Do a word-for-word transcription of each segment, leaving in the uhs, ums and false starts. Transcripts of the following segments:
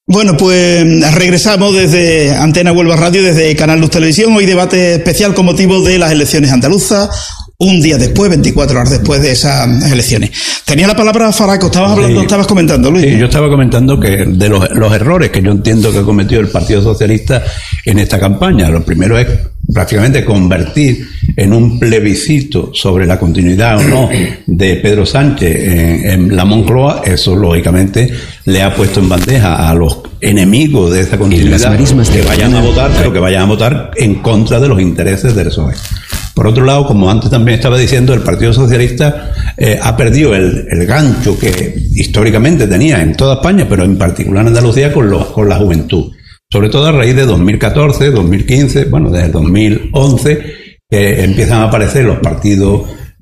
Bueno, pues regresamos desde Antena Huelva Radio, desde Canal Luz Televisión. Hoy debate especial con motivo de las elecciones andaluzas, un día después, veinticuatro horas después de esas elecciones. Tenía la palabra Faraco, estabas hablando, sí, estabas comentando, Luis. Sí, yo estaba comentando que de los, los errores que yo entiendo que ha cometido el Partido Socialista en esta campaña. Lo primero es prácticamente convertir en un plebiscito sobre la continuidad o no de Pedro Sánchez en, en la Moncloa. Eso lógicamente le ha puesto en bandeja a los enemigos de esa continuidad que vayan a votar, pero que vayan a votar en contra de los intereses del P S O E. Por otro lado, como antes también estaba diciendo, el Partido Socialista eh, ha perdido el, el gancho que históricamente tenía en toda España, pero en particular en Andalucía, con, los, con la juventud. Sobre todo a raíz de dos mil catorce, dos mil quince, bueno, desde el dos mil once, que empiezan a aparecer los partidos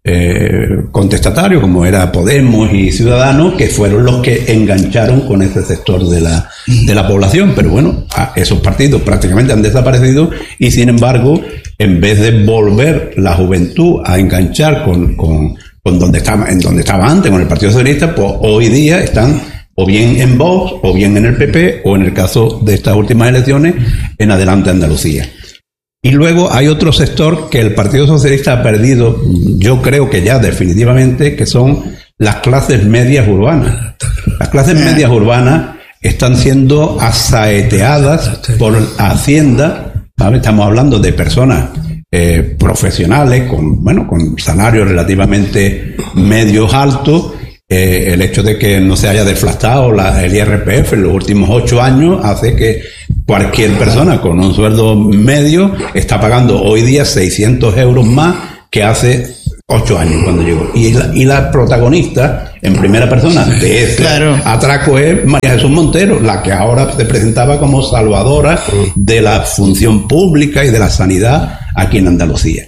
eh, contestatarios, como era Podemos y Ciudadanos, que fueron los que engancharon con ese sector de la, de la población. Pero bueno, esos partidos prácticamente han desaparecido y, sin embargo, en vez de volver la juventud a enganchar con, con, con donde estaba, en donde estaba antes, con el Partido Socialista, pues hoy día están o bien en Vox, o bien en el P P, o en el caso de estas últimas elecciones, en Adelante Andalucía. Y luego hay otro sector que el Partido Socialista ha perdido, yo creo que ya definitivamente, que son las clases medias urbanas. Las clases medias urbanas están siendo asaeteadas por Hacienda, ¿sabes? Estamos hablando de personas eh, profesionales con, bueno, con salarios relativamente medios altos. Eh, el hecho de que no se haya deflactado la, el I R P F en los últimos ocho años hace que cualquier persona con un sueldo medio está pagando hoy día seiscientos euros más que hace ocho años cuando llegó. Y la, y la protagonista en primera persona de ese claro. atraco es María Jesús Montero, la que ahora se presentaba como salvadora de la función pública y de la sanidad aquí en Andalucía.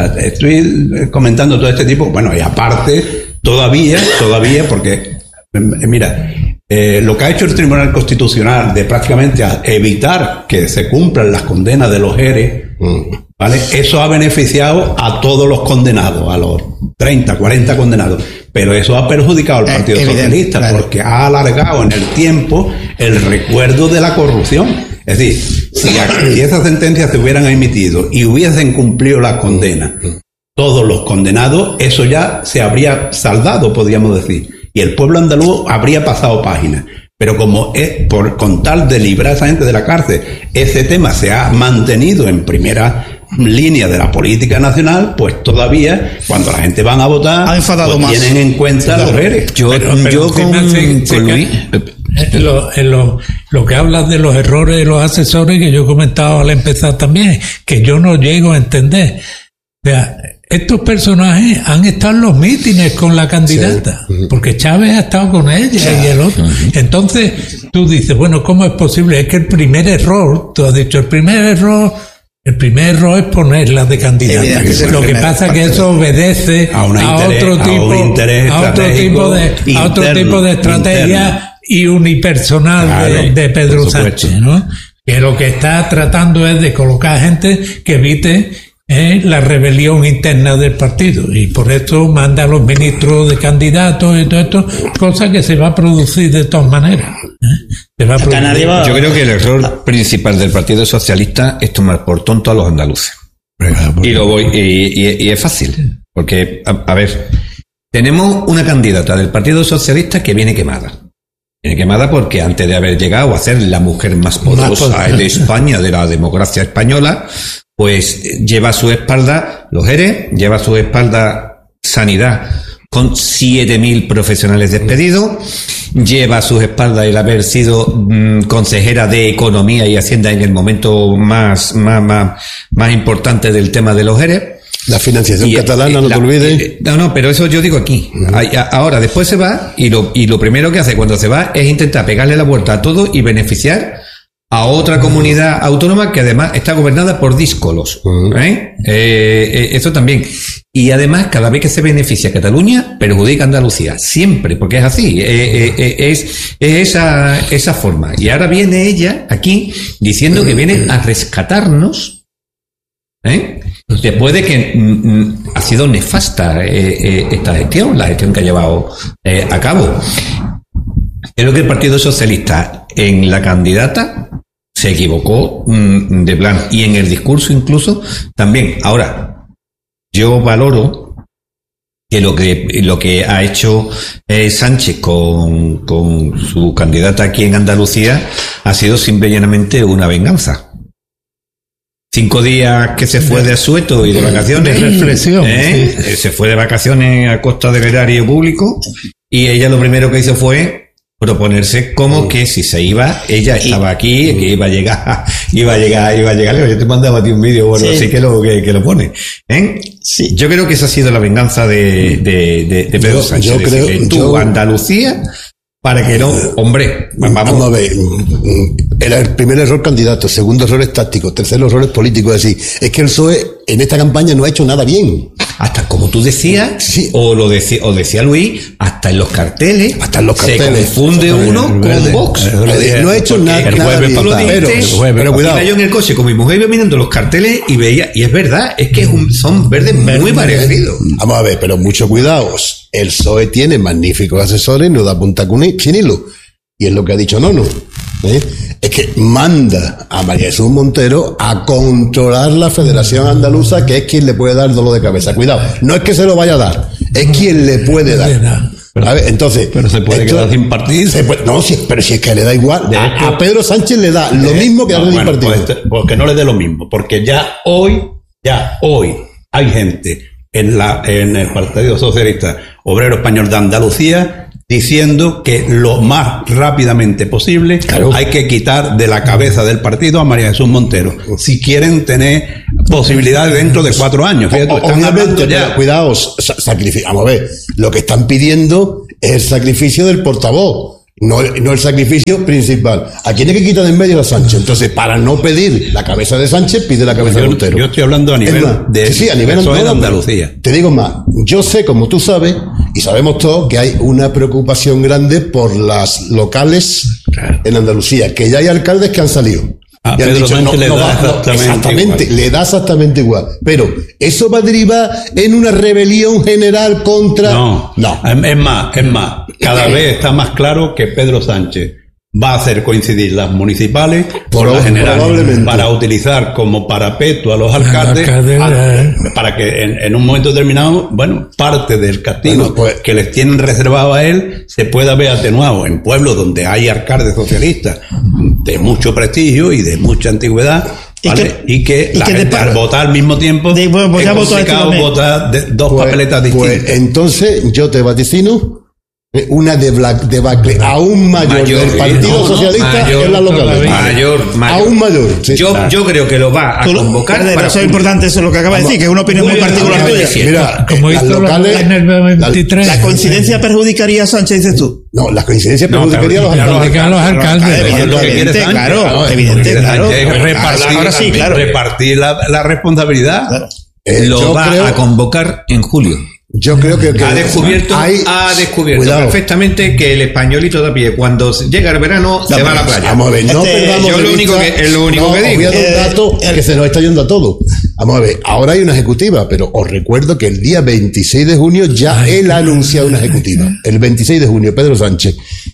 Estoy comentando todo este tipo, bueno, y aparte, todavía, todavía, porque, mira, eh, lo que ha hecho el Tribunal Constitucional de prácticamente evitar que se cumplan las condenas de los ERE, ¿vale? Eso ha beneficiado a todos los condenados, a los treinta, cuarenta condenados, pero eso ha perjudicado al Partido eh, Socialista, claro. porque ha alargado en el tiempo el recuerdo de la corrupción. Es decir, si, si esas sentencias se hubieran emitido y hubiesen cumplido la condena, todos los condenados, eso ya se habría saldado, podríamos decir, y el pueblo andaluz habría pasado página. Pero como es por con tal de librar a esa gente de la cárcel, ese tema se ha mantenido en primera línea de la política nacional, pues todavía cuando la gente van a votar, ha enfadado pues más. Tienen en cuenta claro. los eres. Yo, pero, pero yo con, se, se con Luis... En lo, en lo, lo que hablas de los errores de los asesores, que yo he comentado al empezar también, que yo no llego a entender. O sea, estos personajes han estado en los mítines con la candidata, sí. porque Chávez ha estado con ella sí. y el otro. Entonces, tú dices, bueno, ¿cómo es posible? Es que el primer error, tú has dicho, el primer error... El primer error es ponerla de candidata. Lo que pasa es que eso obedece a, a interés, otro tipo, a, un a otro tipo de, interno, a otro tipo de estrategia interno. y unipersonal claro, de, de Pedro Sánchez, ¿no? Que lo que está tratando es de colocar gente que evite eh, la rebelión interna del partido, y por eso manda a los ministros de candidatos y todo esto, cosa que se va a producir de todas maneras. ¿eh? Se va a producir. Yo creo que el error principal del Partido Socialista es tomar por tonto a los andaluces. Y lo voy y, y, y es fácil, porque a, a ver, tenemos una candidata del Partido Socialista que viene quemada. Viene quemada porque antes de haber llegado a ser la mujer más poderosa de España, de la democracia española, pues lleva a su espalda los ERE, lleva a su espalda sanidad con siete mil profesionales despedidos, lleva a sus espaldas el haber sido mmm, consejera de Economía y Hacienda en el momento más, más, más, más importante del tema de los ERE. La financiación y, catalana, eh, no la, te olvides. Eh, no, no, pero eso yo digo aquí. Uh-huh. Ahora, después se va y lo, y lo primero que hace cuando se va es intentar pegarle la vuelta a todo y beneficiar a otra comunidad autónoma que además está gobernada por díscolos. Uh-huh. ¿eh? Eh, eh, eso también. Y además, cada vez que se beneficia a Cataluña, perjudica a Andalucía. Siempre, porque es así. Eh, eh, eh, es es esa, esa forma. Y ahora viene ella aquí diciendo que viene a rescatarnos, ¿eh? Después de que mm, ha sido nefasta eh, eh, esta gestión, la gestión que ha llevado eh, a cabo. Creo que el Partido Socialista en la candidata se equivocó mmm, de plan, y en el discurso incluso también. Ahora, yo valoro que lo que lo que ha hecho eh, Sánchez con, con su candidata aquí en Andalucía ha sido simple y llanamente una venganza. Cinco días que se fue de asueto y de vacaciones. De reflexión. ¿eh? Sí. Se fue de vacaciones a costa del erario público y ella lo primero que hizo fue proponerse como que si se iba, ella estaba aquí, que iba a llegar, iba a llegar, iba a llegar. Yo te mandaba a ti un vídeo, bueno, sí. Así que lo, que, que lo pone. ¿eh? Sí. Yo creo que esa ha sido la venganza de, de, de, de Pedro yo, Sánchez. Yo creo, decirle, tú, yo, Andalucía, para que no, hombre, vamos. Vamos a ver, era el primer error candidato, segundo error es táctico, tercero error es político, es decir, es que el P S O E en esta campaña no ha hecho nada bien. Hasta como tú decías, sí. o lo decía, o decía Luis, hasta en los carteles, hasta en los carteles se confunde uno con verde, Vox. Verde, no ha hecho nada, nada bien. Lo diste, pero, jueves, pero cuidado. Yo en el coche con mi mujer iba mirando los carteles y veía, y es verdad, es que es un, son verdes muy parecidos. Vamos a ver, pero mucho cuidado. El P S O E tiene magníficos asesores, no da punta sin hilo. Y es lo que ha dicho Nono. ¿eh? Es que manda a María Jesús Montero a controlar la Federación Andaluza, que es quien le puede dar dolor de cabeza. Cuidado, no es que se lo vaya a dar, es quien le puede dar. Pero, ver, entonces, pero se puede esto, quedar sin partido. Puede, no, sí, pero si es que le da igual. A, hecho, a Pedro Sánchez le da lo de, mismo que no, darle bueno, sin partido. Pues, porque no le dé lo mismo, porque ya hoy, ya hoy hay gente en la en el Partido Socialista Obrero Español de Andalucía diciendo que lo más rápidamente posible claro. hay que quitar de la cabeza del partido a María Jesús Montero, si quieren tener posibilidades dentro de cuatro años. Fíjate, están Obviamente, ya. Pero cuidaos, sacrificio. Vamos a ver, lo que están pidiendo es el sacrificio del portavoz. No, no el sacrificio principal. ¿A quién hay que quitar de en medio a Sánchez? Entonces, para no pedir la cabeza de Sánchez, pide la cabeza yo, de Montero. Yo estoy hablando a nivel más, de, sí, sí, a nivel de, de Andalucía. Te digo más, yo sé, como tú sabes, y sabemos todos, que hay una preocupación grande por las locales claro. en Andalucía, que ya hay alcaldes que han salido. A Pedro dicho, Sánchez no, le no da va, exactamente, exactamente igual. le da exactamente igual. Pero, ¿eso va a derivar en una rebelión general contra...? No, no. Es más, es más, cada vez está más claro que Pedro Sánchez va a hacer coincidir las municipales Por, con las generales para utilizar como parapeto a los alcaldes alcalde, a, eh. para que en, en un momento determinado, bueno, parte del castigo bueno, pues, que les tienen reservado a él se pueda ver atenuado en pueblos donde hay alcaldes socialistas de mucho prestigio y de mucha antigüedad. ¿Vale? Y que, y que la y que gente al votar al mismo tiempo de, bueno, pues es complicado este votar de, dos pues, papeletas distintas. Pues entonces yo te vaticino una debacle aún mayor, mayor del Partido no, no, Socialista mayor, en la localidad. Mayor, mayor. Aún mayor. Sí, yo, claro. yo creo que lo va a Tú, convocar. Para eso es importante eso es lo que acaba de decir, que es una opinión muy particular tuya. Mira, como las locales, en el veintitrés. La, la coincidencia perjudicaría a Sánchez, dices tú. No, las coincidencias no, perjudicaría a los alcaldes. A los alcaldes. Evidente, claro, evidente, claro. Repartir, ahora sí, claro. Repartir la, la responsabilidad. Claro. Eh, lo va creo, a convocar en julio. Yo creo que, que ha descubierto, hay, ha descubierto perfectamente que el españolito de a pie, cuando llega el verano, no, se va a la playa. Vamos a ver, no este, perdamos yo de lo único vista, que, es lo único no, que digo. Voy a dar un dato eh, que se nos está yendo a todos. Vamos a ver, ahora hay una ejecutiva, pero os recuerdo que el día veintiséis de junio ya Ay, él ha anunciado una ejecutiva. El veintiséis de junio, Pedro Sánchez.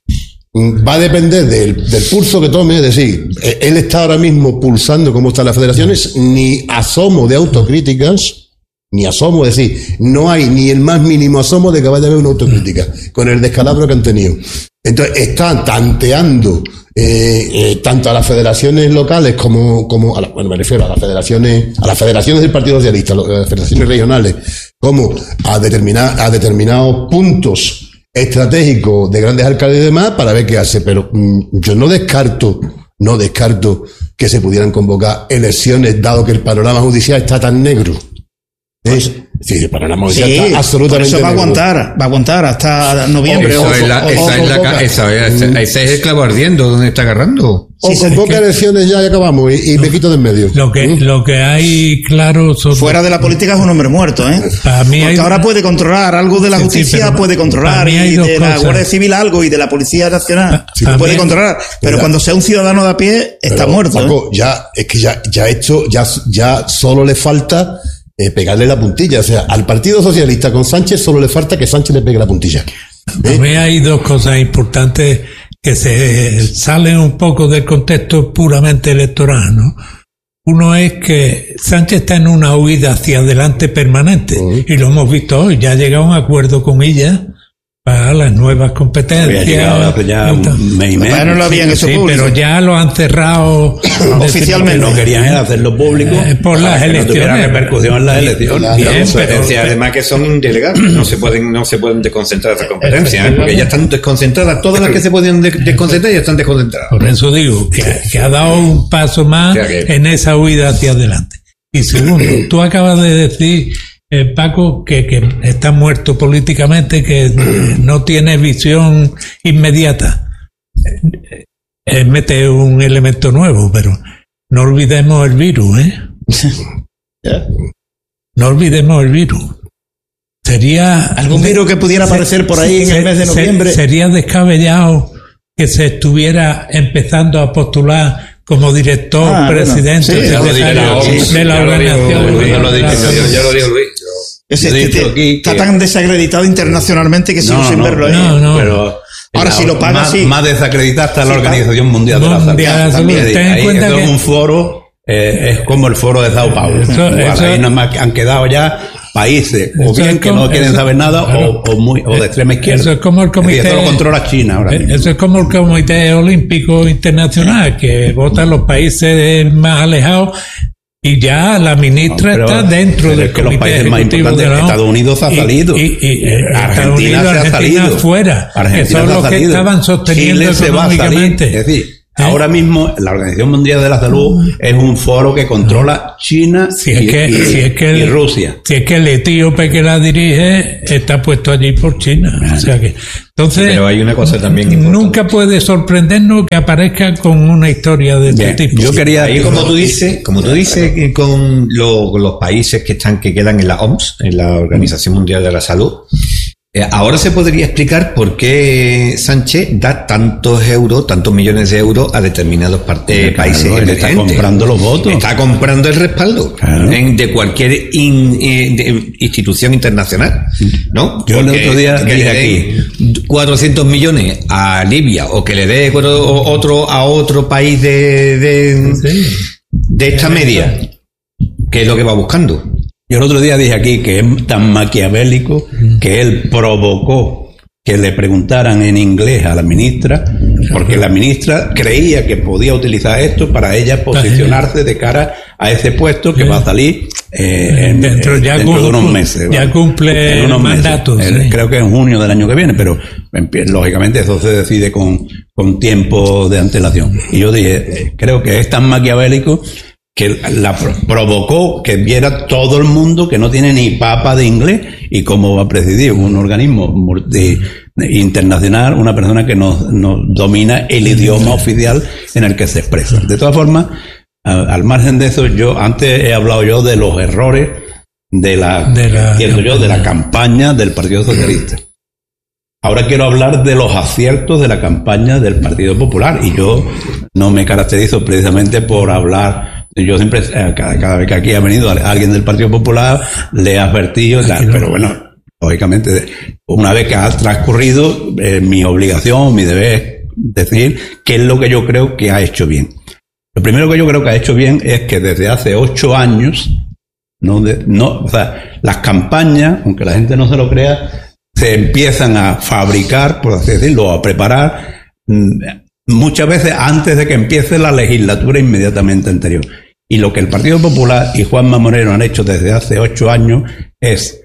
Va a depender del, del pulso que tome, es decir, él está ahora mismo pulsando cómo están las federaciones, ni asomo de autocríticas, ni asomo, es decir, no hay ni el más mínimo asomo de que vaya a haber una autocrítica, con el descalabro que han tenido. Entonces, están tanteando eh, eh, tanto a las federaciones locales como, como a la, bueno, me refiero a las federaciones, a las federaciones del Partido Socialista, a las federaciones regionales, como a determinar, a determinados puntos estratégicos de grandes alcaldes y demás, para ver qué hace. Pero mmm, yo no descarto, no descarto que se pudieran convocar elecciones, dado que el panorama judicial está tan negro. ¿Eh? Sí, el panorama judicial sí, está absolutamente eso va a negro. aguantar, va a aguantar hasta noviembre. Esa o, es la, o, esa o, es la, o, esa, esa, ese es el clavo ardiendo donde está agarrando. O sí, convoca es que, elecciones ya y acabamos y, y me quito de en medio. Lo que, ¿Mm? lo que hay claro sobre... Fuera de la política es un hombre muerto, ¿eh? Para mí Porque hay... ahora puede controlar algo de la sí, justicia, sí, puede controlar y de la Guardia Civil algo y de la Policía Nacional sí, puede mí... controlar, pero ya, cuando sea un ciudadano de a pie está pero, muerto. Paco, ¿eh? ya es que ya ya esto ya ya solo le falta Eh, pegarle la puntilla, o sea, al Partido Socialista con Sánchez solo le falta que Sánchez le pegue la puntilla. ¿Eh? A mí hay dos cosas importantes que se salen un poco del contexto puramente electoral, ¿no? Uno es que Sánchez está en una huida hacia adelante permanente, uh-huh. y lo hemos visto hoy, ya ha llegado a un acuerdo con ella para las nuevas competencias. Había llegado hace ya un mes y medio. No lo habían hecho sí, público. Pero ya lo han cerrado oficialmente. No querían hacerlo público eh, por las que elecciones. No tuviera repercusión en las elecciones. Bien, Bien, pero pero, además que son delegados, no se pueden, no se pueden desconcentrar esas competencias, ¿eh? Porque ya están desconcentradas, todas las que se podían de- desconcentrar ya están desconcentradas. Por eso digo que, que ha dado un paso más O sea que- en esa huida hacia adelante. Y segundo, tú acabas de decir, eh, Paco, que, que está muerto políticamente, que eh, no tiene visión inmediata. Eh, eh, mete un elemento nuevo, pero no olvidemos el virus, ¿eh? No olvidemos el virus. Sería... Algún virus que pudiera aparecer por ahí en el mes de noviembre. Sería descabellado que se estuviera empezando a postular como director, Ah, bueno, presidente, sí, ya lo secretario dijo, de la ya lo dijo, organización. ya lo dijo, de la- ya lo dijo Luis. Ese, Yo he que dicho te- aquí está que- tan desacreditado internacionalmente que sigo No, sin no, verlo ahí. no, no. Pero Ahora, si lo paga, más, sí. más desacreditada está la Sí, Organización Mundial de la Salud. Mundial de la Salud. También. Ten en Ahí cuenta esto que- es un foro, eh, es como el foro de Sao Paulo. Eso- Igual, eso- ahí nada más que han quedado ya países, o Eso bien es que como- no quieren eso- saber nada, claro. o, o muy, o de extrema izquierda. Eso es como el comité- Es decir, esto lo controla China ahora mismo. Eso es como el Comité Olímpico Internacional, que votan los países más alejados. Y ya la ministra No, pero- está dentro pero del es que los comité países más ejecutivo importantes, de la ONU. Estados Unidos ha Y- salido. y, y, eh, Argentina Estados Unidos, se ha Argentina salido. fuera, Argentina que son se ha los que salido. estaban sosteniendo Chile se va a salir. económicamente. Es decir, ¿Eh? ahora mismo la Organización Mundial de la Salud es un foro que controla China Si es y, que, y- si es que el, y Rusia. Si es que el etíope que la dirige está puesto allí por China. O sea que, entonces, Pero hay una cosa también importante. nunca puede sorprendernos que aparezca con una historia de este Bien, tipo. yo quería... Ahí, como tú dices, como tú dices, que con lo- los países que están, que quedan en la O M S, en la Organización Mundial de la Salud, eh, ahora se podría explicar por qué Sánchez da tantos euros, tantos millones de euros a determinados par- eh, Claro, países él está emergentes. comprando los votos. Está comprando el respaldo Claro. en- de cualquier in- eh, de- institución internacional, ¿no? Yo el Porque otro día que dije le den cuatrocientos millones a Libia o que le dé cuatro- otro a otro país de, de, Sí. de esta media, que es lo que va buscando. Yo el otro día dije aquí que es tan maquiavélico que él provocó que le preguntaran en inglés a la ministra, porque la ministra creía que podía utilizar esto para ella posicionarse de cara a ese puesto que va a salir eh, en- Dentro eh, ya dentro de cum- unos meses. ya ¿vale? cumple En unos el meses. mandato, Eh, sí. Creo que en junio del año que viene, pero empie- lógicamente eso se decide con, con tiempo de antelación. Y yo dije, eh, creo que es tan maquiavélico que la pro- provocó que viera todo el mundo que no tiene ni papa de inglés y cómo va a presidir un organismo multi- internacional una persona que no, no domina el idioma oficial en el que se expresa. De todas formas, a- al margen de eso, yo antes he hablado yo de los errores de la, De la entiendo yo, de la campaña. campaña del Partido Socialista. Ahora quiero hablar de los aciertos de la campaña del Partido Popular y yo no me caracterizo precisamente por hablar. Yo siempre, eh, cada, cada vez que aquí ha venido alguien del Partido Popular, le he advertido, y tal, pero bueno, lógicamente, una vez que ha transcurrido, eh, mi obligación, mi deber es decir qué es lo que yo creo que ha hecho bien. Lo primero que yo creo que ha hecho bien es que desde hace ocho años, no, de- no, o sea, las campañas, aunque la gente no se lo crea, se empiezan a fabricar, por así decirlo, a preparar, mm, muchas veces antes de que empiece la legislatura inmediatamente anterior. Y lo que el Partido Popular y Juanma Moreno han hecho desde hace ocho años es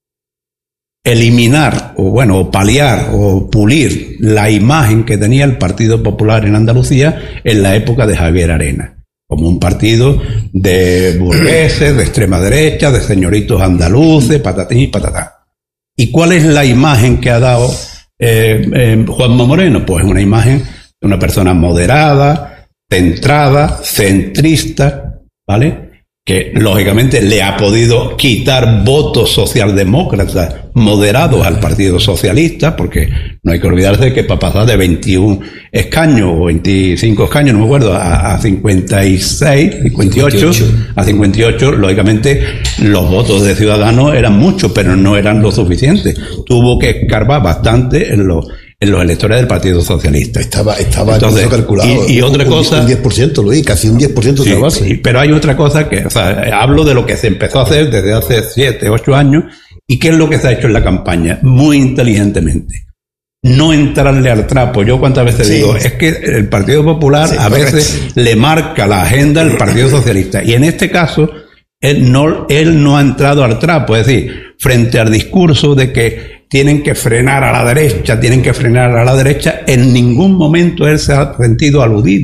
eliminar, o bueno, o paliar, o pulir la imagen que tenía el Partido Popular en Andalucía en la época de Javier Arena, como un partido de burgueses, de extrema derecha, de señoritos andaluces, patatín y patatá. ¿Y cuál es la imagen que ha dado eh, eh, Juanma Moreno? Pues una imagen de una persona moderada, centrada, centrista, ¿vale? Que lógicamente le ha podido quitar votos socialdemócratas moderados al Partido Socialista, porque no hay que olvidarse que para pasar de veintiún escaños o veinticinco escaños, no me acuerdo, a, a cincuenta y seis, cincuenta y ocho, a cincuenta y ocho, lógicamente los votos de Ciudadanos eran muchos, pero no eran lo suficiente. Tuvo que escarbar bastante en los en los electores del Partido Socialista. Estaba, estaba Entonces, calculado. Y, y otra un, cosa... Un diez por ciento, Luis, casi un diez por ciento de sí, la base. Sí, pero hay otra cosa que, o sea, hablo de lo que se empezó a hacer desde hace siete, ocho años, y qué es lo que se ha hecho en la campaña, muy inteligentemente. No entrarle al trapo. Yo cuántas veces sí. digo, es que el Partido Popular sí, a correcto. veces le marca la agenda al Partido Socialista. Y en este caso, él no, él no ha entrado al trapo. Es decir, frente al discurso de que tienen que frenar a la derecha, tienen que frenar a la derecha, en ningún momento él se ha sentido aludido.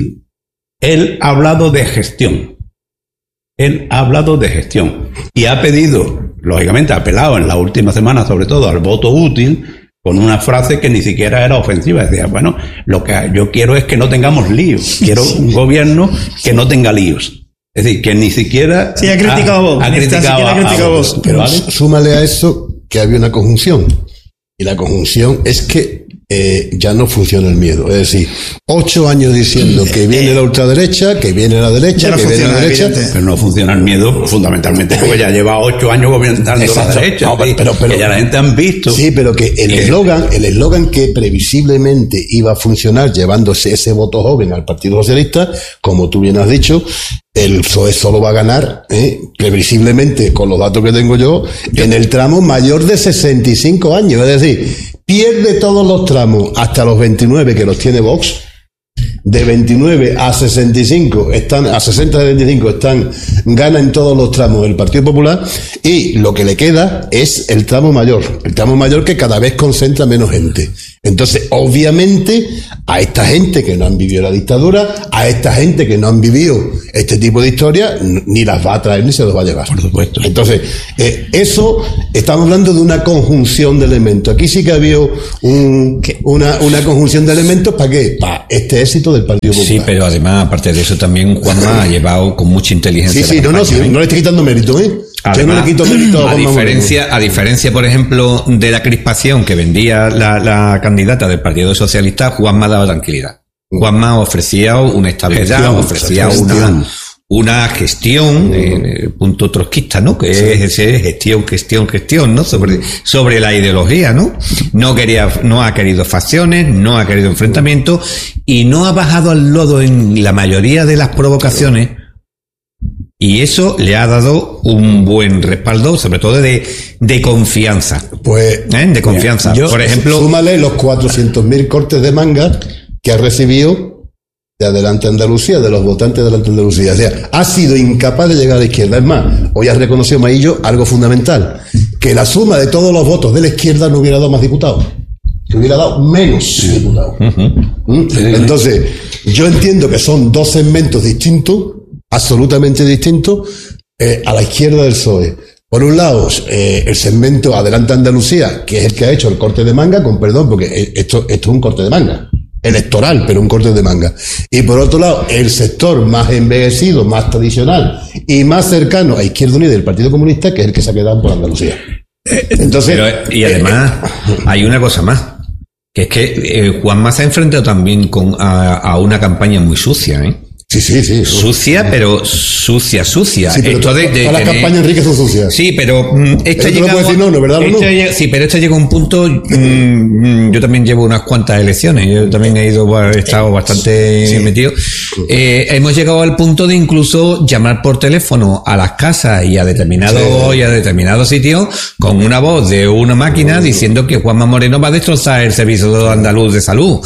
Él ha hablado de gestión. Él ha hablado de gestión. Y ha pedido, lógicamente ha apelado en la última semana sobre todo al voto útil, con una frase que ni siquiera era ofensiva. Decía, bueno, lo que yo quiero es que no tengamos líos. Quiero un gobierno que no tenga líos. Es decir, que ni siquiera... Sí, ha criticado a vos. Ha criticado ha criticado a vos. Pero ¿vale? Súmale a eso que había una conjunción. Y la conjunción es que eh, ya no funciona el miedo. Es decir, ocho años diciendo que viene la ultraderecha, que viene la derecha, no que viene la derecha. Evidente. Pero no funciona el miedo fundamentalmente porque ya lleva ocho años gobernando Exacto. la derecha. No, pero, pero, pero, que ya la gente han visto. Sí, pero que el eslogan, el eslogan que previsiblemente iba a funcionar llevándose ese voto joven al Partido Socialista, como tú bien has dicho, el P S O E solo va a ganar, ¿eh? previsiblemente, con los datos que tengo yo, en el tramo mayor de sesenta y cinco años. Es decir, pierde todos los tramos hasta los veintinueve que los tiene Vox. De veintinueve a sesenta y cinco están, a sesenta a veinticinco están, gana en todos los tramos el Partido Popular, y lo que le queda es el tramo mayor, el tramo mayor que cada vez concentra menos gente. Entonces, obviamente, a esta gente que no han vivido la dictadura, a esta gente que no han vivido este tipo de historia, ni las va a traer ni se los va a llevar. Por supuesto. Entonces, eh, eso, estamos hablando de una conjunción de elementos. Aquí sí que había un, una, una conjunción de elementos, ¿para qué? Para este éxito del Partido Popular. Sí, pero además, aparte de eso, también Juanma ha llevado con mucha inteligencia. Sí, sí, no, no, sí, no le estoy quitando mérito, ¿eh? Además, yo no le quito mérito a, a diferencia, a diferencia, por ejemplo, de la crispación que vendía la, la candidata del Partido Socialista, Juanma daba tranquilidad. Juanma ofrecía una estabilidad, gestión, ofrecía una, una gestión, eh, punto trotskista, ¿no? Que sí. es ese gestión, gestión, gestión, ¿no? Sobre, sobre la ideología, ¿no? No quería, no ha querido facciones, no ha querido enfrentamientos y no ha bajado al lodo en la mayoría de las provocaciones. Y eso le ha dado un buen respaldo, sobre todo de, de confianza. Pues, ¿Eh? De confianza. Yo, por ejemplo, súmale los cuatrocientos mil cortes de manga que ha recibido de Adelante Andalucía, de los votantes de Adelante Andalucía. O sea, ha sido incapaz de llegar a la izquierda. Es más, hoy ha reconocido Maillo algo fundamental, que la suma de todos los votos de la izquierda no hubiera dado más diputados, que hubiera dado menos diputados. Uh-huh. ¿Mm? Entonces, yo entiendo que son dos segmentos distintos, absolutamente distintos, eh, a la izquierda del P S O E. Por un lado, eh, el segmento Adelante Andalucía, que es el que ha hecho el corte de manga, con perdón, porque esto, esto es un corte de manga electoral, pero un corte de manga. Y por otro lado, el sector más envejecido, más tradicional y más cercano a Izquierda Unida y el Partido Comunista, que es el que se ha quedado por Andalucía. Entonces, pero, y además, eh, hay una cosa más, que es que eh, Juanma se ha enfrentado también con, a, a una campaña muy sucia, ¿eh? Sí, sí, sí. Sucia, pero sucia, sucia. Sí, pero esto de, de, todas las campañas Enrique son sucias. Sí, pero mm, esto llega no decir no, ¿no, verdad? Esto no? Llega, sí, pero esto llega a un punto. Mm, yo también llevo unas cuantas elecciones. Yo también he ido, he estado bastante sí. metido. Eh, hemos llegado al punto de incluso llamar por teléfono a las casas y a determinados sí. y a determinados sitios con una voz de una máquina diciendo que Juanma Moreno va a destrozar el servicio andaluz de salud.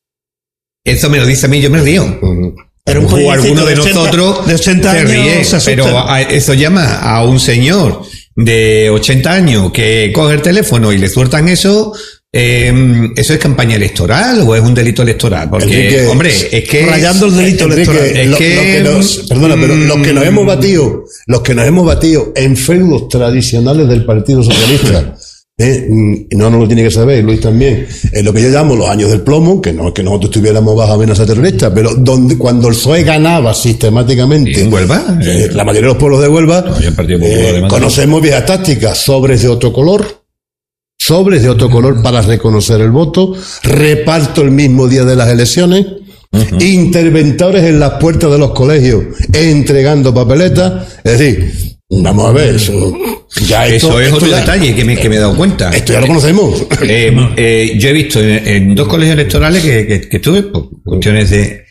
Eso me lo dice a mí, yo me río. Pero o alguno de, de ochenta, nosotros de ochenta se ríe, años se pero a, eso llama a un señor de ochenta años que coge el teléfono y le sueltan eso. Eh, ¿Eso es campaña electoral o es un delito electoral? Porque, Enrique, hombre, es que... Rayando el delito Enrique, electoral. Es lo, que, lo que nos, perdona, pero los que nos hemos batido, los que nos hemos batido en feudos tradicionales del Partido Socialista, ¿eh? No, no lo tiene que saber, Luis también, en lo que yo llamo los años del plomo, que no es que nosotros estuviéramos bajo amenaza terrorista, pero donde cuando el P S O E ganaba sistemáticamente en Huelva, eh, la mayoría de los pueblos de Huelva, no, eh, conocemos viejas tácticas, sobres de otro color, sobres de otro color para reconocer el voto, reparto el mismo día de las elecciones, uh-huh. interventores en las puertas de los colegios entregando papeletas, es decir, Vamos a ver, eso, ya esto, eso es esto otro ya, detalle que me, que me he dado cuenta. Esto ya lo conocemos. Eh, eh, yo he visto en, en dos colegios electorales que, que, que estuve por cuestiones de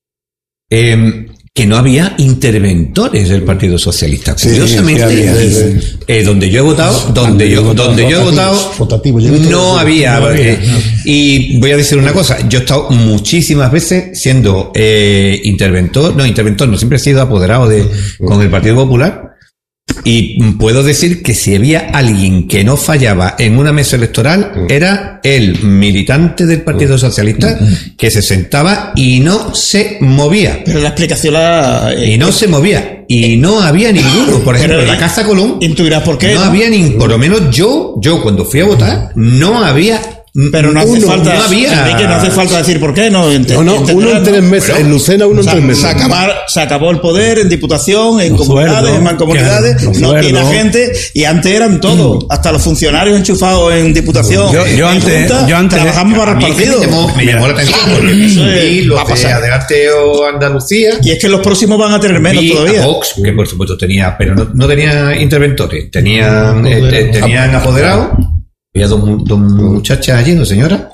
eh, que no había interventores del Partido Socialista. Sí, Curiosamente, sí, había, sí, sí. Eh, donde yo he votado, donde yo, donde yo he votado, Rotativo, yo he visto no rotativo. había. No había, eh, no. Y voy a decir una cosa, yo he estado muchísimas veces siendo eh, interventor, no interventor, no, siempre he sido apoderado de con el Partido Popular. Y puedo decir que si había alguien que no fallaba en una mesa electoral, era el militante del Partido Socialista que se sentaba y no se movía. Pero la explicación la... eh, Y no se movía. Y no había ninguno. Por ejemplo, en la Casa Colón, intuirás por qué. no ¿no? había ni, por lo menos yo, yo cuando fui a votar, no había. Pero no hace uno, falta, no había. Enrique, no hace falta decir por qué, no. ente- No, no, uno entenderás, en tres ¿no? meses, Bueno, en Lucena uno en se, tres meses. se, acabar- se acabó el poder en diputación, en Los comunidades, sueldos, en mancomunidades, claro, los no sueldos. tiene gente, y antes eran todos, hasta los funcionarios enchufados en diputación. Yo- yo en antes- junta, yo antes- trabajamos para A el mí es que partido. me llamó, me llamó la atención porque Eso es- vi los va a de pasar. Adelante o Andalucía. Y es que los próximos van a tener menos Vi todavía. a Vox, que por supuesto tenía, pero no, no tenía interventores, tenían, eh, te- tenían apoderados. Había dos, mu- dos muchachas allí, dos señoras.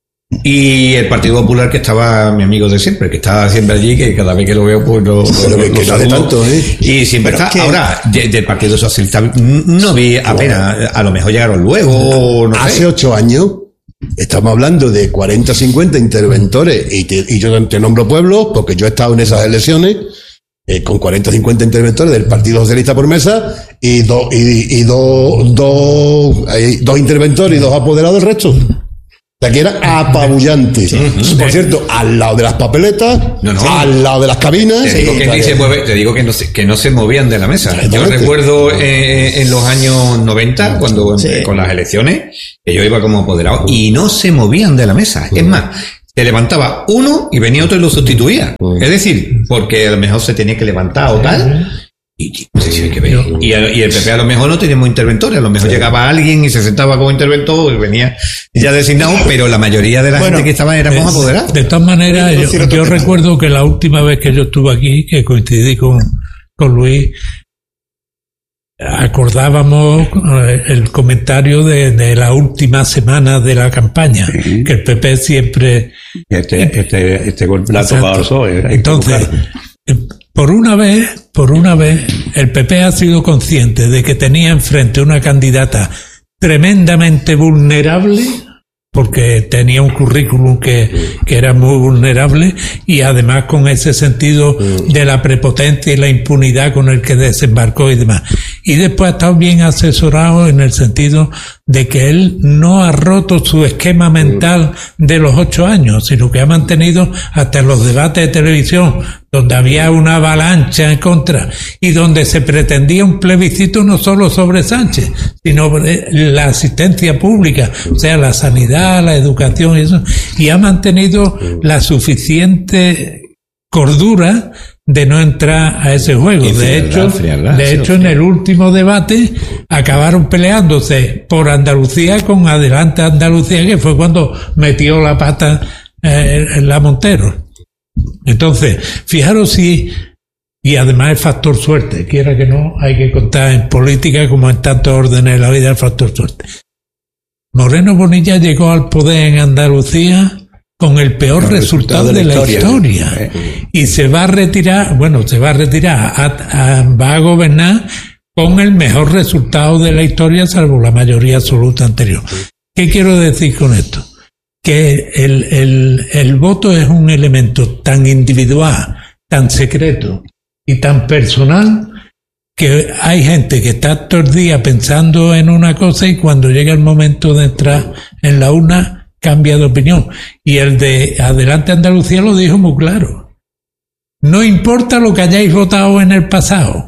Y el Partido Popular, que estaba mi amigo de siempre, que estaba siempre allí, que cada vez que lo veo, pues lo, Pero lo- que- lo que no hace saludo. tanto, ¿eh? Y siempre Pero está. que- Ahora, de- del Partido Socialista no vi apenas, a lo mejor llegaron luego, no Hace sé. ocho años estamos hablando de cuarenta, cincuenta interventores y, te- y yo te nombro pueblos porque yo he estado en esas elecciones eh, con cuarenta, cincuenta interventores del Partido Socialista por mesa y, dos y, y dos dos eh, dos interventores y dos apoderados del resto. O sea, que era apabullante. Por cierto, al lado de las papeletas, No, no. al lado de las cabinas. Te digo, Sí, que, ni se mueve- te digo que, no se, que no se movían de la mesa. Yo Exactamente. recuerdo eh, en los años noventa, cuando Sí. eh, con las elecciones, que yo iba como apoderado, y no se movían de la mesa. Es más, se levantaba uno y venía otro y lo sustituía. Es decir, porque a lo mejor se tenía que levantar o tal. Y, y, pues, sí, hay que ver. y, a- y el P P a lo mejor no teníamos interventores, a lo mejor llegaba alguien y se sentaba como interventor y venía ya designado, pero la mayoría de la Bueno, gente que estaba éramos Eh, apoderados. De todas maneras, Quiero yo, decir otro yo tema. recuerdo que la última vez que yo estuve aquí, que coincidí con, con Luis, acordábamos eh, el comentario de, de la última semana de la campaña, Sí. que el P P siempre... Este, este, este golpe la ha Exacto. tocado el P S O E. hay que Entonces, buscarlo. eh, por una vez, por una vez, el P P ha sido consciente de que tenía enfrente una candidata tremendamente vulnerable, porque tenía un currículum que, que era muy vulnerable, y además con ese sentido de la prepotencia y la impunidad con el que desembarcó y demás. Y después ha estado bien asesorado en el sentido de que él no ha roto su esquema mental de los ocho años, sino que ha mantenido hasta los debates de televisión, donde había una avalancha en contra y donde se pretendía un plebiscito no solo sobre Sánchez, sino sobre la asistencia pública, o sea, la sanidad, la educación y eso, y ha mantenido la suficiente cordura de no entrar a ese juego. Y De frialdad, hecho, frialdad, de sí, hecho en el último debate acabaron peleándose por Andalucía con Adelante Andalucía, que fue cuando metió la pata eh, en la Montero. Entonces, fijaros si, y además el factor suerte, quiera que no, hay que contar en política como en tantos órdenes de la vida el factor suerte. Moreno Bonilla llegó al poder en Andalucía con el peor El resultado de la historia, Eh, y se va a retirar, bueno, se va a retirar, a, a- va a gobernar con el mejor resultado de la historia, salvo la mayoría absoluta anterior. ¿Qué quiero decir con esto? Que el, el, el voto es un elemento tan individual, tan secreto y tan personal, que hay gente que está todo el día pensando en una cosa y cuando llega el momento de entrar en la urna cambia de opinión. Y el de Adelante Andalucía lo dijo muy claro. No importa lo que hayáis votado en el pasado.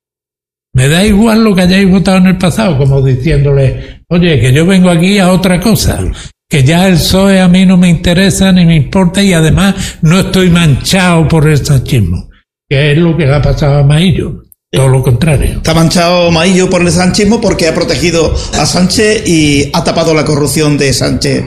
Me da igual lo que hayáis votado en el pasado, como diciéndole, oye, que yo vengo aquí a otra cosa, que ya el P S O E a mí no me interesa ni me importa y además no estoy manchado por el sanchismo, que es lo que le ha pasado a Maillo. Todo lo contrario. Está manchado Maillo por el sanchismo porque ha protegido a Sánchez y ha tapado la corrupción de Sánchez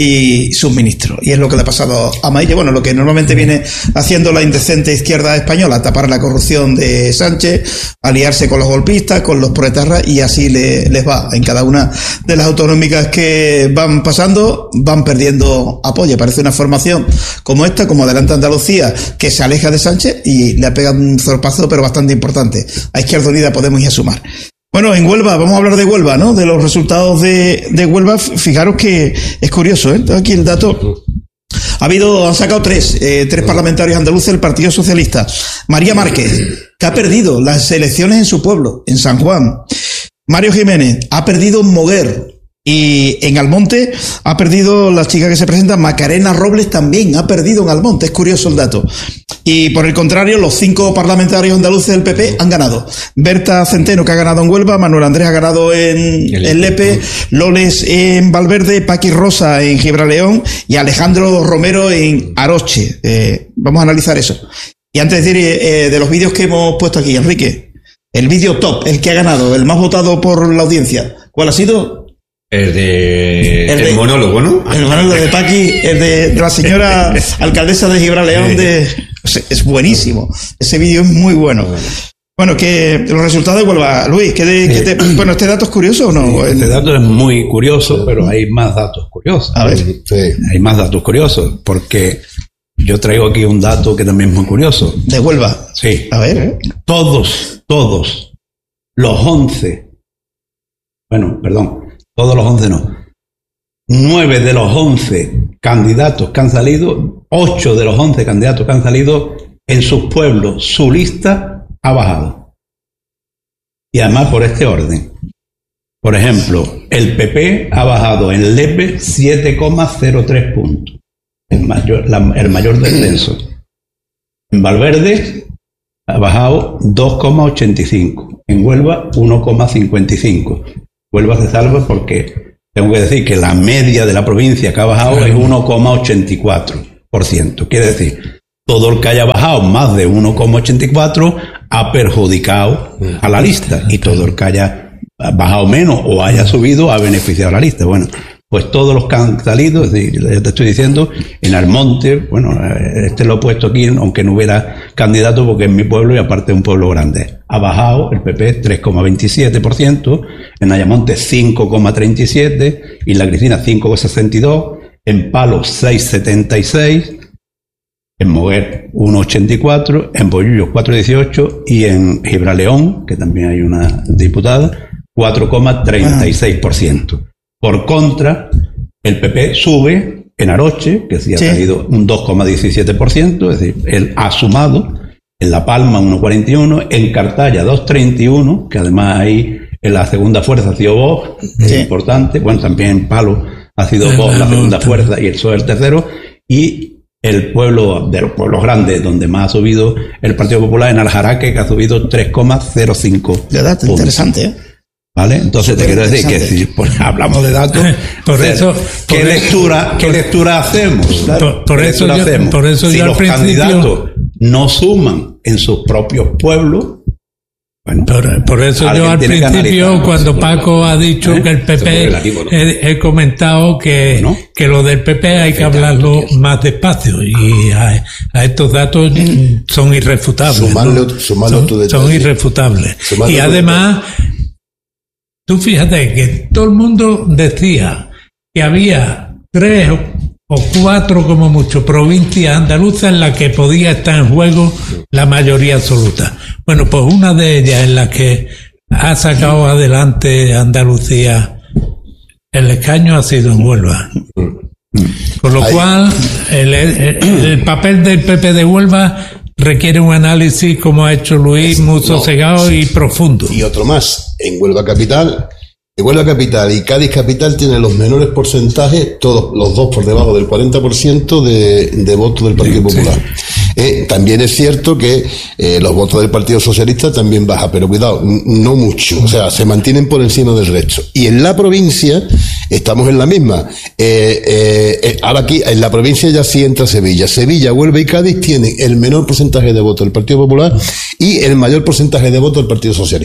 y sus ministros. Y es lo que le ha pasado a Maille. Bueno, lo que normalmente viene haciendo la indecente izquierda española, tapar la corrupción de Sánchez, aliarse con los golpistas, con los proetarras, y así le, les va. En cada una de las autonómicas que van pasando, van perdiendo apoyo. Parece una formación como esta, como Adelante Andalucía, que se aleja de Sánchez y le ha pegado un zorpazo, pero bastante importante. A Izquierda Unida Podemos y a Sumar. Bueno, en Huelva, vamos a hablar de Huelva, ¿no? De los resultados de, de Huelva. Fijaros que es curioso, ¿eh? Tengo aquí el dato. Ha habido, han sacado tres, eh, tres parlamentarios andaluces del Partido Socialista. María Márquez, que ha perdido las elecciones en su pueblo, en San Juan. Mario Jiménez, ha perdido en Moguer. Y en Almonte ha perdido la chica que se presenta, Macarena Robles, también ha perdido en Almonte. Es curioso el dato. Y por el contrario, los cinco parlamentarios andaluces del P P han ganado. Berta Centeno, que ha ganado en Huelva, Manuel Andrés ha ganado en, en Lepe, Loles en Valverde, Paqui Rosa en Gibraleón y Alejandro Romero en Aroche. Eh, vamos a analizar eso. Y antes de decir eh, de los vídeos que hemos puesto aquí, Enrique, el vídeo top, el que ha ganado, el más votado por la audiencia, ¿cuál ha sido? El de... El, de, el monólogo, ¿no? El monólogo de Paqui, el de, de la señora alcaldesa de Gibraleón, de, es buenísimo. Ese vídeo es muy bueno. Bueno, que los resultados de Huelva, Luis, ¿qué de, qué te, bueno, ¿este dato es curioso o no? Este dato es muy curioso, pero hay más datos curiosos. A ver. Sí. Hay más datos curiosos, porque yo traigo aquí un dato que también es muy curioso. ¿De Huelva? Sí. A ver. ¿eh? Todos, todos, los once, bueno, perdón, todos los once no. Nueve de los once candidatos que han salido, ocho de los once candidatos que han salido, en sus pueblos, su lista ha bajado. Y además por este orden. Por ejemplo, el P P ha bajado en Lepe siete coma cero tres puntos. El mayor, la, el mayor descenso. En Valverde ha bajado dos coma ochenta y cinco. En Huelva uno coma cincuenta y cinco. Huelva se salva porque tengo que decir que la media de la provincia que ha bajado es uno coma ochenta y cuatro por ciento. Quiere decir, todo el que haya bajado más de uno coma ochenta y cuatro ha perjudicado a la lista, y todo el que haya bajado menos o haya subido ha beneficiado a la lista. Bueno, pues todos los que han salido, es decir, te estoy diciendo, en Almonte, bueno, este lo he puesto aquí, aunque no hubiera candidato porque es mi pueblo y aparte es un pueblo grande. Ha bajado el P P tres coma veintisiete por ciento, en Ayamonte cinco coma treinta y siete por ciento y la Cristina cinco coma sesenta y dos por ciento, en Palos seis coma setenta y seis por ciento, en Moguer uno coma ochenta y cuatro por ciento, en Bollullos cuatro coma dieciocho por ciento y en Gibraleón, que también hay una diputada, cuatro coma treinta y seis por ciento. Por contra, el P P sube en Aroche, que sí ha salido un dos coma diecisiete por ciento, es decir, él ha sumado, en La Palma uno coma cuarenta y uno por ciento, en Cartaya dos coma treinta y uno por ciento, que además ahí en la segunda fuerza ha sido Vox, sí. Es importante, bueno, también en Palo ha sido Vox la segunda fuerza y el P S O E el tercero, y el pueblo de los pueblos grandes donde más ha subido el Partido Popular, en Aljaraque, que ha subido tres coma cero cinco puntos. Interesante, ¿eh? ¿Vale? Entonces te quiero decir que si pues, hablamos de datos, por o sea, eso, ¿qué por lectura, eso, ¿qué por, lectura hacemos? Por, por, eso yo, hacemos? por eso si yo los al candidatos no suman en sus propios pueblos, bueno, por, por eso yo al principio, cuando Paco ha dicho ¿eh? que el P P, relativo, ¿no? he, he comentado que, bueno, que lo del P P hay que hablarlo más despacio, y a, a estos datos son irrefutables. Sumarlo, ¿no? sumarlo son, son irrefutables. Sumarlo y además, tú fíjate que todo el mundo decía que había tres o cuatro como mucho provincias andaluzas en las que podía estar en juego la mayoría absoluta. Bueno, pues una de ellas en la que ha sacado adelante Andalucía el escaño ha sido en Huelva. Con lo cual el, el, el papel del P P de Huelva requiere un análisis, como ha hecho Luis, muy sosegado no, y profundo. Y otro más, en Huelva Capital, en Huelva Capital y Cádiz Capital tienen los menores porcentajes, todos los dos por debajo del cuarenta por ciento de, de votos del Partido sí, Popular. Sí. Eh, también es cierto que eh, los votos del Partido Socialista también bajan, pero cuidado, no mucho, o sea, se mantienen por encima del resto. Y en la provincia estamos en la misma. Eh, eh, eh, ahora aquí, en la provincia ya sí entra Sevilla. Sevilla, Huelva y Cádiz tienen el menor porcentaje de votos del Partido Popular y el mayor porcentaje de votos del Partido Socialista. ¿Eh?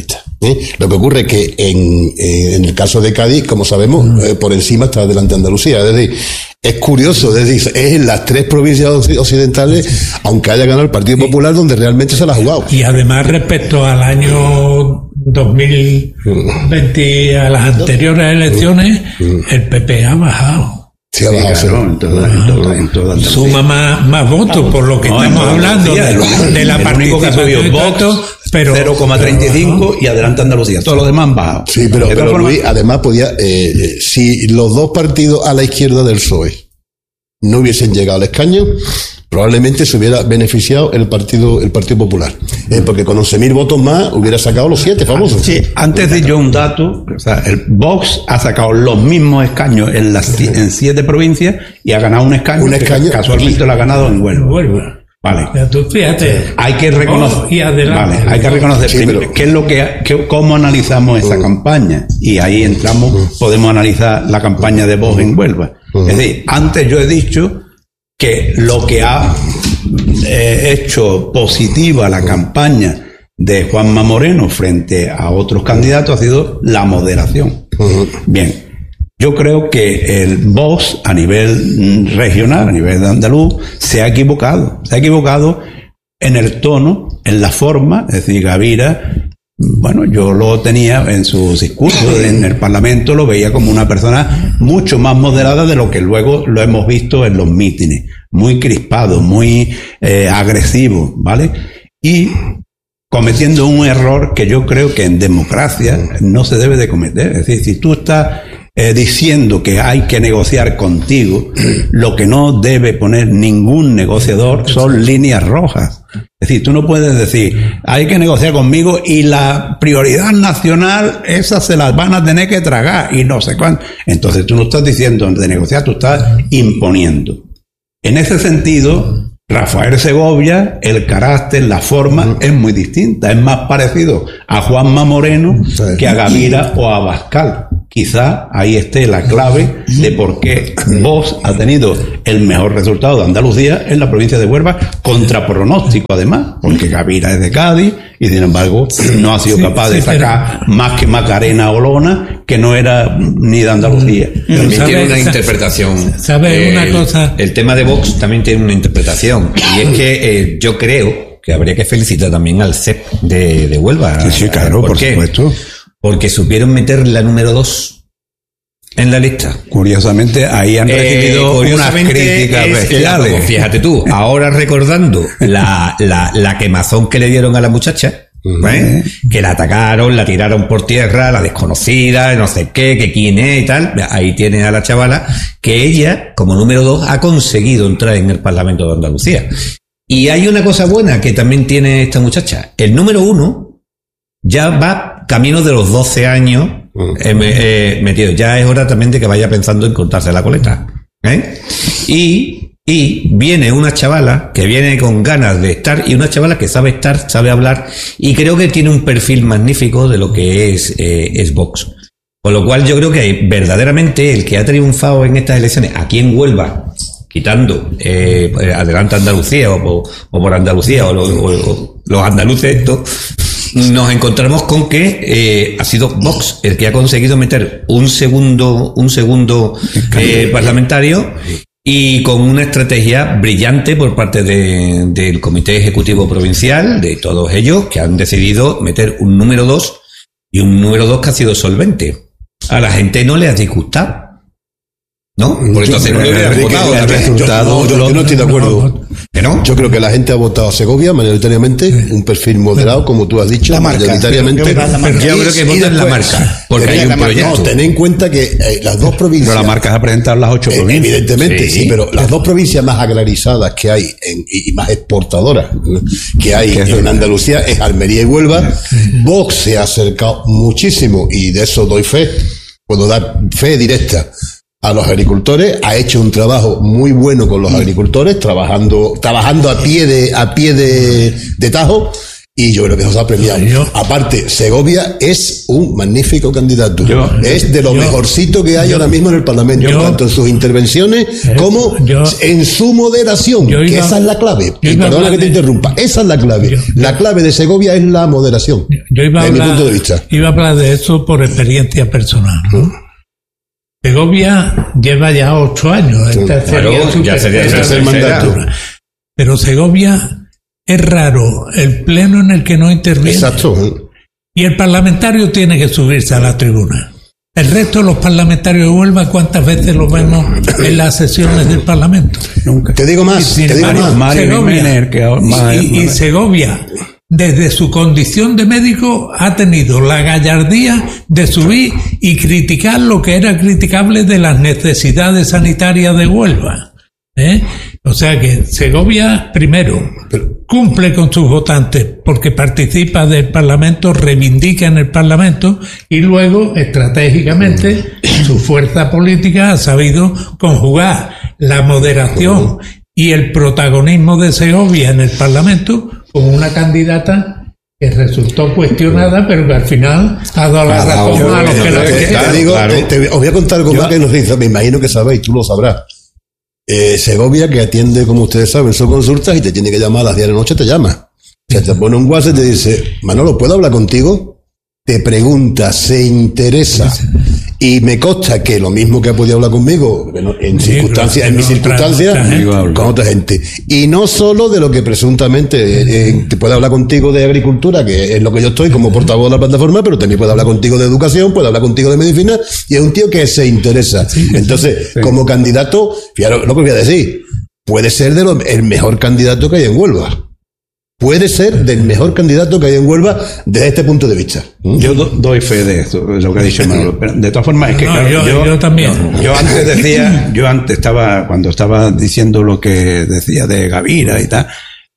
¿eh? Lo que ocurre es que en, eh, en el caso de Cádiz, como sabemos, eh, por encima está delante Andalucía. Es decir, es curioso, es decir, es en las tres provincias occidentales, aunque haya ganado el Partido Popular, donde realmente se la ha jugado. Y además, respecto al año dos mil veinte, a las anteriores elecciones, el P P ha bajado. Sí, ha bajado, sí, claro, en toda, en toda, en toda suma más, más votos, por lo que no, estamos hablando de, el, de la el único que subió Vox, pero cero coma treinta y cinco y adelante Andalucía. Todos los demás han bajado. Sí, pero, pero forma, Luis, además podía, eh, si los dos partidos a la izquierda del P S O E no hubiesen llegado al escaño, probablemente se hubiera beneficiado el partido el Partido Popular, eh, porque con once mil votos más hubiera sacado los siete famosos. Sí, antes de yo un dato, o sea, el Vox ha sacado los mismos escaños en las en siete provincias y ha ganado un escaño, un escaño que casualmente lo ha ganado en Huelva. Vale. Ya tú fíjate. Hay que reconocer, oh, y adelante, vale, hay que reconocer sí, primero pero, qué es lo que, que cómo analizamos esa uh, campaña, y ahí entramos, uh, podemos analizar la campaña de Vox uh, en Huelva. Uh, es decir, antes yo he dicho que lo que ha eh, hecho positiva la campaña de Juanma Moreno frente a otros candidatos ha sido la moderación. Uh-huh. Bien, yo creo que el Vox a nivel regional, a nivel de andaluz, se ha equivocado. Se ha equivocado en el tono, en la forma. Es decir, Gavira, bueno, yo lo tenía en sus discursos en el Parlamento, lo veía como una persona mucho más moderada de lo que luego lo hemos visto en los mítines. Muy crispado, muy eh, agresivo, ¿vale? Y cometiendo un error que yo creo que en democracia no se debe de cometer. Es decir, si tú estás eh, diciendo que hay que negociar contigo, lo que no debe poner ningún negociador son líneas rojas. Es decir, tú no puedes decir, hay que negociar conmigo y la prioridad nacional, esas se las van a tener que tragar y no sé cuánto. Entonces tú no estás diciendo de negociar, tú estás imponiendo. En ese sentido, Rafael Segovia, el carácter, la forma es muy distinta. Es más parecido a Juanma Moreno que a Gavira o a Abascal. Quizá ahí esté la clave de por qué Vox ha tenido el mejor resultado de Andalucía en la provincia de Huelva, contra pronóstico además, porque Gavira es de Cádiz y sin embargo no ha sido capaz de sacar más que Macarena Olona, que no era ni de Andalucía. También tiene una interpretación. ¿Sabes una cosa? El tema de Vox también tiene una interpretación, y es que eh, yo creo que habría que felicitar también al C E P de, de Huelva. Sí, sí, claro, por, por supuesto. Porque supieron meter la número dos en la lista. Curiosamente, ahí han recibido eh, unas críticas bestiales. La, fíjate tú, ahora recordando la, la, la quemazón que le dieron a la muchacha, ¿eh? Que la atacaron, la tiraron por tierra, la desconocida, no sé qué, que quién es y tal. Ahí tiene a la chavala que ella, como número dos, ha conseguido entrar en el Parlamento de Andalucía. Y hay una cosa buena que también tiene esta muchacha. El número uno ya va camino de los doce años eh, eh, metido. Ya es hora también de que vaya pensando en cortarse la coleta. ¿eh? Y, y viene una chavala que viene con ganas de estar, y una chavala que sabe estar, sabe hablar, y creo que tiene un perfil magnífico de lo que es, eh, es Vox. Con lo cual yo creo que verdaderamente el que ha triunfado en estas elecciones aquí en Huelva, quitando eh, adelante Andalucía o, o, o por Andalucía o, lo, o, o los andaluces estos, nos encontramos con que eh, ha sido Vox el que ha conseguido meter un segundo un segundo eh, parlamentario, y con una estrategia brillante por parte de, del Comité Ejecutivo Provincial, de todos ellos, que han decidido meter un número dos, y un número dos que ha sido solvente. A la gente no le ha disgustado, ¿no? Por entonces no le hubieran votado. El resultado, yo, yo, yo no estoy de acuerdo. ¿Que no? Yo creo que la gente ha votado a Segovia mayoritariamente, un perfil moderado, como tú has dicho, la marca, mayoritariamente. Creo que la marca. Yo creo que votan la marca, porque hay un proyecto. No, ten en cuenta que eh, las dos provincias. Pero la marca es a presentar las ocho eh, provincias. Evidentemente, sí, sí, pero las dos provincias más agrarizadas que hay en, y más exportadoras que hay en Andalucía es Almería y Huelva. Vox se ha acercado muchísimo, y de eso doy fe, puedo dar fe directa a los agricultores. Ha hecho un trabajo muy bueno con los agricultores, trabajando trabajando a pie de a pie de, de tajo, Y yo creo que eso se ha premiado. Yo, Aparte, Segovia es un magnífico candidato. Yo, es de lo yo, mejorcito que hay yo, ahora mismo en el Parlamento, yo, tanto en sus intervenciones eh, como yo, en su moderación, que iba, esa es la clave. Y perdona que te interrumpa, esa es la clave. Yo, la clave de Segovia es la moderación, yo iba desde hablar, mi punto de vista. Iba a hablar de eso por experiencia personal, ¿no? ¿Mm? Segovia lleva ya ocho años. Sí, esta claro, sería su ya sería el tercer mandato. Pero Segovia es raro el pleno en el que no interviene. Exacto. Y el parlamentario tiene que subirse a la tribuna. El resto de los parlamentarios de Huelva, ¿cuántas veces lo vemos en las sesiones del Parlamento? Nunca. Te digo más. Y, te digo Mario, más. Segovia, Jiménez, que ahora, y, y, y Segovia, desde su condición de médico, ha tenido la gallardía de subir y criticar lo que era criticable de las necesidades sanitarias de Huelva. ¿Eh? O sea que Segovia, primero, cumple con sus votantes porque participa del Parlamento, reivindica en el Parlamento y luego, estratégicamente, su fuerza política ha sabido conjugar la moderación y el protagonismo de Segovia en el Parlamento con una candidata que resultó cuestionada, pero que al final ha dado la razón a los que la quieren. Os voy a contar algo más que nos dice, me imagino que sabéis, tú lo sabrás. Eh, Segovia, que atiende, como ustedes saben, sus consultas y te tiene que llamar a las diez de la noche, te llama. Se te pone un WhatsApp y te dice, Manolo, ¿puedo hablar contigo? Te pregunta, se interesa. Y me consta que lo mismo que ha podido hablar conmigo, en sí, circunstancias, claro, en mis otra, circunstancias, otra con otra gente. Y no solo de lo que presuntamente eh, te puede hablar contigo de agricultura, que es lo que yo estoy como portavoz de la plataforma, pero también puede hablar contigo de educación, puede hablar contigo de medicina, y es un tío que se interesa. Sí, Entonces, sí. como candidato, fíjate lo que voy a decir, puede ser de lo, el mejor candidato que hay en Huelva. Puede ser del mejor candidato que hay en Huelva desde este punto de vista. Yo do, doy fe de esto, de lo que ha dicho Manolo. Pero de todas formas, es que no, claro, yo, yo, yo también. Yo, yo antes decía, yo antes estaba, cuando estaba diciendo lo que decía de Gavira y tal,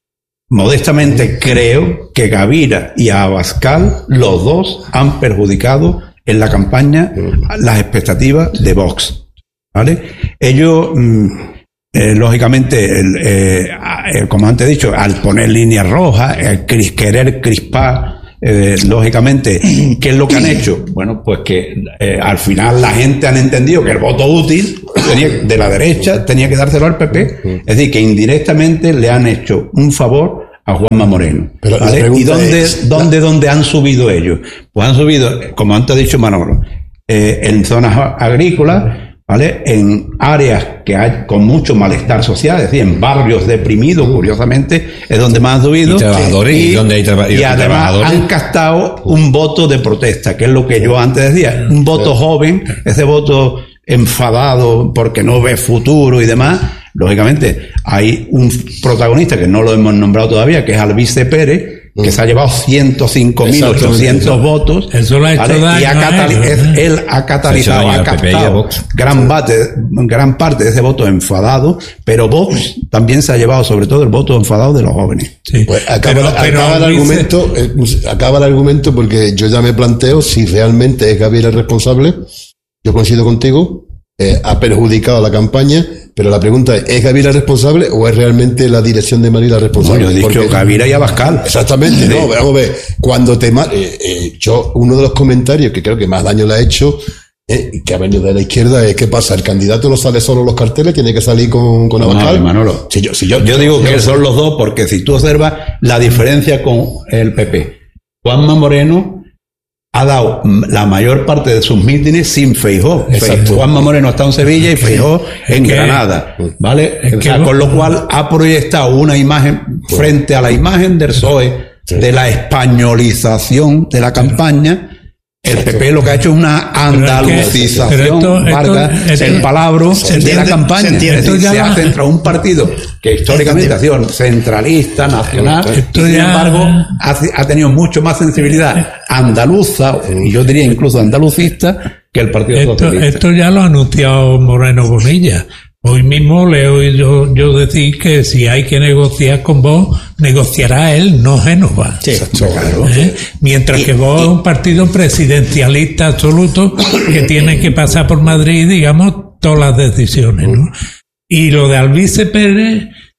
modestamente creo que Gavira y Abascal, los dos, han perjudicado en la campaña las expectativas de Vox. ¿Vale? Ellos... Mmm, Eh, lógicamente, el, eh, eh, como antes he dicho, al poner líneas rojas, el cris, querer crispar, eh, lógicamente, ¿qué es lo que han hecho? Bueno, pues que eh, al final la gente han entendido que el voto útil tenía, de la derecha tenía que dárselo al P P, es decir, que indirectamente le han hecho un favor a Juanma Moreno. Pero ¿vale? ¿Y dónde, es, dónde, la... dónde han subido ellos? Pues han subido, como antes ha dicho Manolo, eh, en zonas agrícolas, ¿vale? En áreas que hay con mucho malestar social, es decir, en barrios deprimidos, curiosamente, es donde más han subido. Y trabajadores, y, y donde hay traba- y, y además han captado un voto de protesta, que es lo que yo antes decía, un voto joven, ese voto enfadado porque no ve futuro y demás. Lógicamente, hay un protagonista que no lo hemos nombrado todavía, que es Albice Pérez, que se ha llevado ciento cinco mil ochocientos votos. Eso lo ha hecho ¿vale? daño, Y ha catali- ¿no? es, él ha catalizado, ha captado gran, bate, gran parte de ese voto enfadado, pero Vox también se ha llevado sobre todo el voto enfadado de los jóvenes. Sí. Pues acaba, pero, acaba pero, el argumento, eh, acaba el argumento porque yo ya me planteo si realmente es Gabriel el responsable. Yo coincido contigo. Eh, ha perjudicado a la campaña, pero la pregunta es, ¿es Gavira responsable o es realmente la dirección de Madrid la responsable? No, yo he dicho Porque, Gavira y Abascal. Exactamente, sí. No, vamos a ver, cuando te... Eh, eh, yo, uno de los comentarios que creo que más daño le ha hecho, eh, que ha venido de la izquierda, es ¿qué pasa? El candidato no sale solo en los carteles, tiene que salir con, con Abascal. No, Manolo. Si yo, si yo, yo digo yo, que yo, son los dos, porque si tú observas la diferencia con el P P, Juanma Moreno ha dado la mayor parte de sus mítines sin Feijóo. Juanma Moreno ha estado en Sevilla y Feijóo en que, Granada, ¿vale? O sea, con lo cual ha proyectado una imagen frente a la imagen del P S O E, de la españolización de la campaña. El P P lo que ha hecho es una andalucización, Vargas, el palabro de la campaña. Se, es decir, se ha centrado un partido que históricamente ha sido centralista, nacional, y sin embargo ha, ha tenido mucho más sensibilidad andaluza, y yo diría incluso andalucista, que el Partido esto, Socialista. Esto ya lo ha anunciado Moreno Bonilla. Hoy mismo le he oído yo decir que si hay que negociar con Vox, negociará él, no Génova. Sí, claro. ¿Eh? Mientras y, que Vox es un partido presidencialista absoluto que tiene que pasar por Madrid, digamos, todas las decisiones, ¿no? Y lo de Albice Pérez,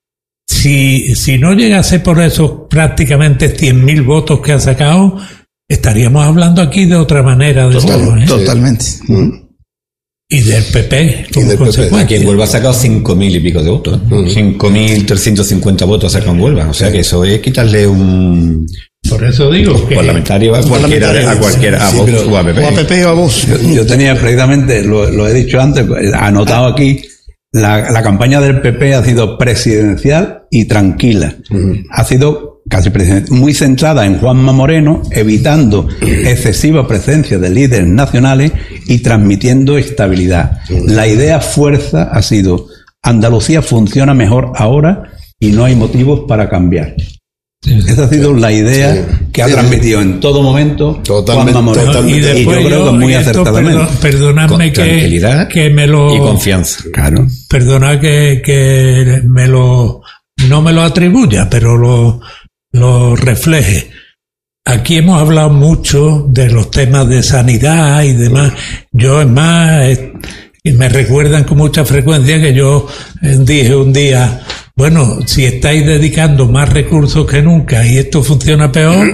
si, si no llegase por esos prácticamente cien mil votos que ha sacado, estaríamos hablando aquí de otra manera de Total, todo, ¿eh? Totalmente. Mm. Y del P P, como Y del P P. consecuencia. Aquí en Huelva ha sacado cinco mil y pico de votos. ¿eh? cinco mil trescientos cincuenta votos ha sacado en Huelva. O sea que eso es quitarle un Por eso digo que parlamentario a cualquiera, a cualquiera, a Sí, Vox pero- o a P P. O a P P o a Vox. Yo, yo tenía precisamente, lo, lo he dicho antes, anotado aquí, la, la campaña del P P ha sido presidencial y tranquila. Ha sido casi presidencial, muy centrada en Juanma Moreno, evitando excesiva presencia de líderes nacionales y transmitiendo estabilidad. La idea fuerza ha sido: Andalucía funciona mejor ahora y no hay motivos para cambiar. Esa ha sido la idea Sí. que ha Sí, transmitido en todo momento Totalmente, Juanma Moreno. totalmente. y Y yo después creo que muy y esto, acertadamente. perdón- perdonadme Con que, tranquilidad que me lo y confianza. Claro. perdona que, que me lo no me lo atribuya, pero lo, lo refleje. Aquí hemos hablado mucho de los temas de sanidad y demás. Yo, es más, eh, y me recuerdan con mucha frecuencia que yo eh, dije un día: bueno, si estáis dedicando más recursos que nunca y esto funciona peor,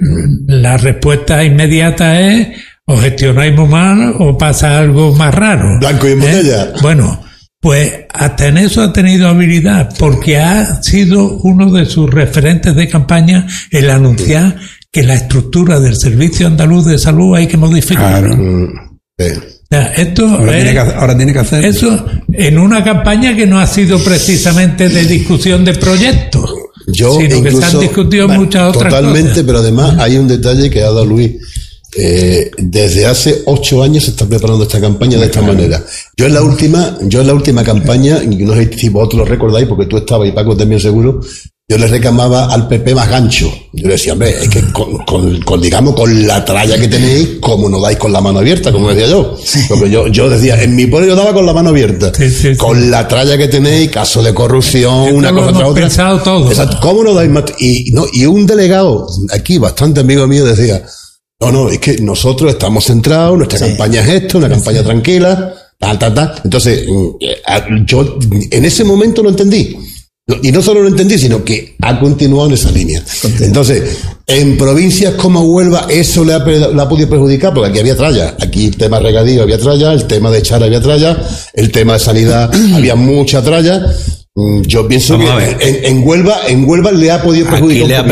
la respuesta inmediata es: o gestionáis muy mal o pasa algo más raro. Blanco y en botella. Bueno, pues hasta en eso ha tenido habilidad, porque ha sido uno de sus referentes de campaña el anunciar que la estructura del Servicio Andaluz de Salud hay que modificar. Claro. Mm, sí. O sea, esto Ahora, es- tiene que, hacer- ahora tiene que hacer. eso en una campaña que no ha sido precisamente de discusión de proyectos, Yo sino que se incluso, han discutido bueno, muchas otras totalmente, cosas. pero además hay un detalle que ha dado Luis. Eh, desde hace ocho años se está preparando esta campaña de esta manera. Yo en la última, yo en la última campaña, y no sé si vosotros lo recordáis, porque tú estabas y Paco también seguro, yo le reclamaba al P P más gancho. Yo le decía: hombre, es que con, con, con, digamos, con la tralla que tenéis, como no dais con la mano abierta, como decía yo. Porque yo, yo decía, en mi pueblo yo daba con la mano abierta. Sí, sí, sí. Con la tralla que tenéis, caso de corrupción, Esto una lo cosa tras hemos otra. pensado todos. Exacto. ¿Cómo no dais más? Y, no, y un delegado aquí, bastante amigo mío, decía: no, no, es que nosotros estamos centrados, nuestra campaña es esto, una campaña tranquila, tal, tal, tal. Entonces, mm, yo en ese momento lo entendí. Y no solo lo entendí, sino que ha continuado en esa línea. Entonces, en provincias como Huelva, eso le ha, le ha podido perjudicar, porque aquí había tralla. Aquí el tema regadío había tralla, el tema de echar había tralla, el tema de sanidad había mucha tralla. Mm, Yo pienso Vamos que a ver. en, en Huelva, en Huelva le ha podido perjudicar Aquí un le ha poquito.